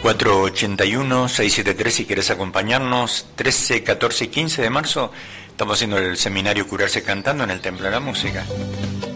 481-673 si querés acompañarnos. 13, 14 y 15 de marzo estamos haciendo el seminario Curarse Cantando en el Templo de la Música.